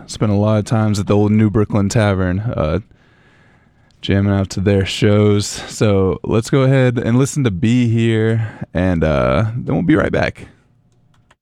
spent a lot of times at the old New Brooklyn Tavern, jamming out to their shows. So let's go ahead and listen to Be Here, and then we'll be right back.